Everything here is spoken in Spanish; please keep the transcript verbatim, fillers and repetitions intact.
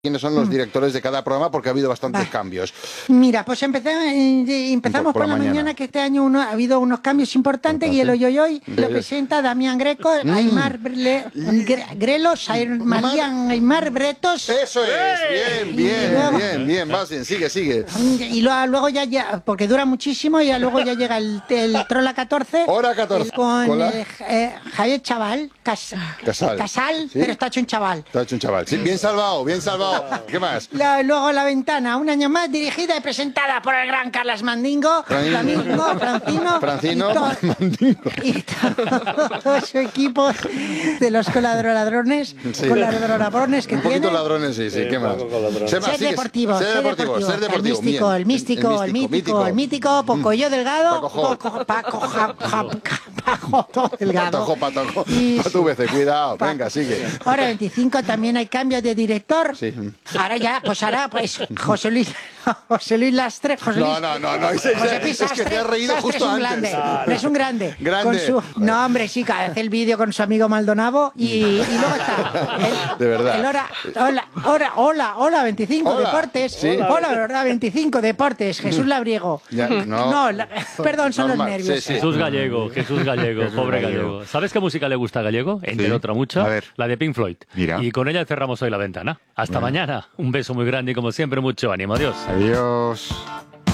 quiénes son los directores de cada programa, porque ha habido bastantes Va. cambios. Mira, pues empecé, eh, empezamos por, por la, la mañana. mañana, que este año uno, ha habido unos cambios importantes. Entonces, y el Oyoyoy lo presenta Damián Greco, mm. Aymar Bre, Gre, Grelos, Marian Aymar Bretos. Eso es, bien, bien, luego, bien, bien, más bien, sigue, sigue. Y luego, luego ya, ya, porque dura muchísimo, y ya luego ya llega el, el Trola catorce. Hora catorce. El, con eh, eh, Javier Chaval, Cas, Casal, Casal ¿sí? Pero está hecho un chaval. Está hecho un chaval, sí, bien salvado, bien salvado. ¿Qué más? La, luego La Ventana, un año más, dirigida y presentada por el gran Carlas Mandingo, Flamingo, Francino, Francino y, to Mandingo. y todo su equipo de los coladroladrones, sí. coladroladrones que un poquito tiene. ladrones, sí, sí, ¿qué más? Ser, ser deportivo, ser deportivo, ser deportivo. El místico, el místico, el mítico, el mítico, Pocoyo Delgado, Paco, Paco, Paco Delgado. Patojo, Patojo, Patu B C, cuidado, venga, sigue. Ahora veinticinco también hay cambios de director. Sí. Ahora ya, pues ahora, pues José Luis, José Luis Lastre, José Luis. No, no, no, no, es, es, es que te has reído Lastre justo es un antes. Grande, no es un grande. Grande. Con su, no, hombre, sí, hace el vídeo con su amigo Maldonado y, y luego está. El, de verdad. El hora, hola, hola, hola, hola, veinticinco hola. Deportes. ¿Sí? Hola, verdad, veinticinco Deportes. Jesús Labriego. Ya, no, no la, perdón, son normal. Los nervios. Sí, sí. Jesús Gallego, Jesús Gallego, Jesús pobre Gallego. Gallego. ¿Sabes qué música le gusta a Gallego? Entre sí. otra mucha, la de Pink Floyd. Mira. Y con ella cerramos hoy La Ventana. Hasta bueno. mañana. Un beso muy grande y como siempre mucho ánimo. Adiós. Adiós.